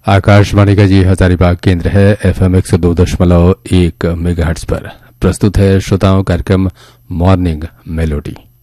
आकाशवाणी का ये हजारीबाग केंद्र है। FM 102.1 मेगाहर्ट्ज पर प्रस्तुत है श्रोताओं कार्यक्रम मॉर्निंग मेलोडी।